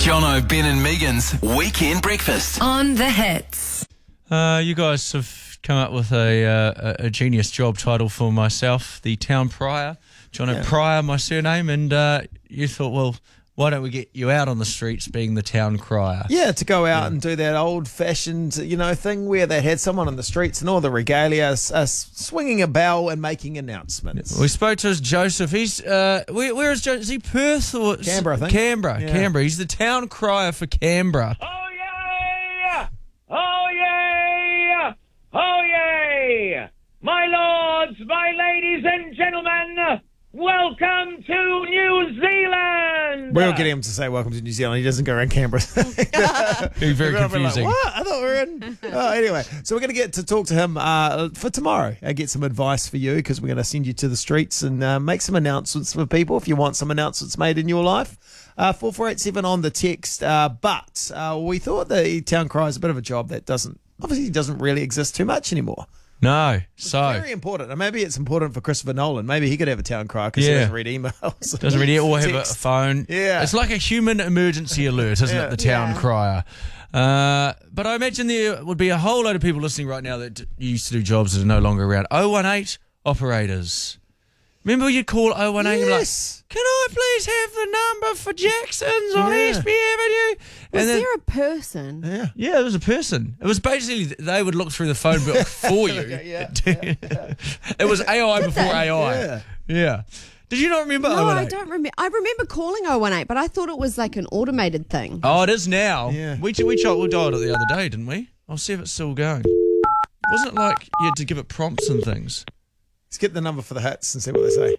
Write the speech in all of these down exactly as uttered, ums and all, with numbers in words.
Jono, Ben and Megan's Weekend Breakfast. On the Hits. Uh, you guys have come up with a, uh, a genius job title for myself, the Town Prior. Jono Yeah. Prior, my surname, and uh, you thought, well, why don't we get you out on the streets being the Town Crier? Yeah, to go out and do that old-fashioned, you know, thing where they had someone on the streets and all the regalia uh, swinging a bell and making announcements. We spoke to Joseph. He's uh, where, where is Joseph? Is he Perth or Canberra, I think. Canberra, Yeah. Canberra. He's the Town Crier for Canberra. Oh yay! Oh yay! Oh yay! My lords, my ladies and gentlemen, welcome to New Zealand! We'll get him to say welcome to New Zealand. He doesn't go around Canberra. Very, very Everyone will be like, confusing. what? I thought we were in. Oh, anyway, so we're going to get to talk to him uh, for tomorrow and get some advice for you because we're going to send you to the streets and uh, make some announcements for people if you want some announcements made in your life. Uh, four four eight seven on the text. Uh, but uh, we thought the Town Crier is a bit of a job that doesn't, obviously doesn't really exist too much anymore. No, so Very important. And maybe it's important for Christopher Nolan. Maybe he could have a Town Crier because he Yeah. doesn't read emails. doesn't really or have a Text. phone. Yeah. It's like a human emergency alert, isn't Yeah. it? The Town Yeah. Crier. Uh, but I imagine there would be a whole load of people listening right now that d- used to do jobs that are no longer around. oh one eight operators. Remember you'd call oh one eight and be like, Yes. can I please have the number for Jackson's on Yeah. East Bay Avenue? Was And then, there a person? Yeah. yeah, it was a person. It was basically they would look through the phone book for you. Yeah. It was A I before A I. Yeah. Yeah. Did you not remember No, oh one eight? I don't remember. I remember calling oh one eight, but I thought it was like an automated thing. Oh, it is now. Yeah. We we tried, we dialed it the other day, didn't we? I'll see if it's still going. Wasn't it like you had to give it prompts and things? Let's get the number for the hits and see what they say.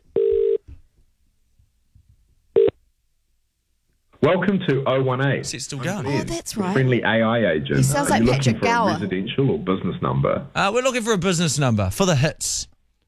Welcome to oh one eight. Is it still going? Oh, that's right. Friendly A I agent. He sounds Are like you Patrick looking for Gower. a residential or business number? Uh, we're looking for a business number for the hits.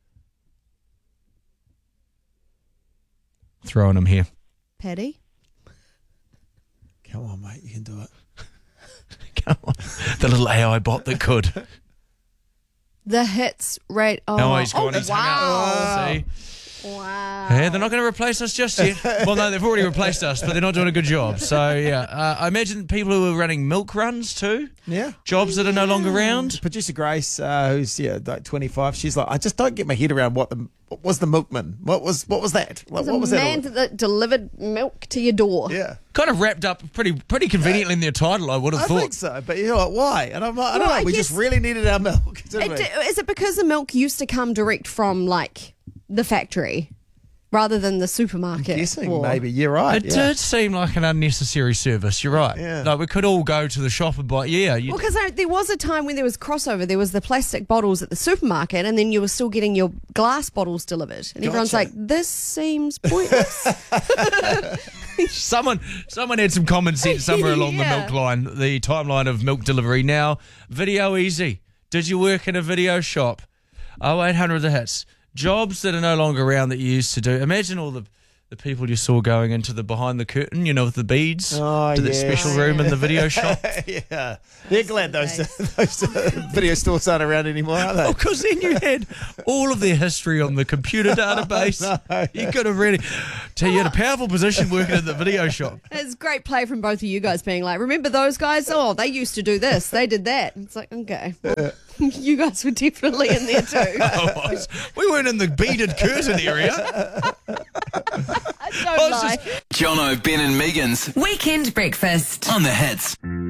Throwing them here. Paddy? Come on, mate. You can do it. Come on. The little A I bot that could. The hits rate. Oh, Oh, he's gone. oh, He's hung wow. up. See? Wow. Yeah, they're not going to replace us just yet. Well, no, they've already replaced us, but they're not doing a good job. So, yeah. Uh, I imagine people who are running milk runs too. Yeah. Jobs that are no longer around. Producer Grace, uh, who's yeah, like twenty-five, she's like, I just don't get my head around what the what was the milkman? What was what was that? What, There's what a was man that? all- that delivered milk to your door. Yeah. Kind of wrapped up pretty pretty conveniently in their title, I would have I thought. think so, but you know what? Why? And I'm like, I don't Well, know. I We guess- just really needed our milk. Didn't It, we? is it because the milk used to come direct from like the factory rather than the supermarket? Guessing or- maybe. You're right. It yeah. did seem like an unnecessary service. You're right. Yeah. Like we could all go to the shop and buy. Yeah, you, Well, because there was a time when there was crossover. There was the plastic bottles at the supermarket, and then you were still getting your glass bottles delivered. And everyone's Gotcha. like, "This seems pointless." someone someone had some common sense somewhere along Yeah. the milk line, the timeline of milk delivery. Now, video easy. Did you work in a video shop? Oh, eight hundred the hits. Jobs that are no longer around that you used to do. Imagine all the the people you saw going into the behind the curtain, you know, with the beads Oh, to that yeah. special room in the video shop. yeah. They're glad those, those uh, video stores aren't around anymore, are they? Because then you had all of their history on the computer database. No. You could have really. Tell you had a powerful position working at the video shop. It's great play from both of you guys being like, "Remember those guys? Oh, they used to do this. They did that." It's like, okay, well, you guys were definitely in there too. Otherwise, we weren't in the beaded curtain area. Don't was lie. just- Jono, Ben and Megan's Weekend Breakfast. on the Hits.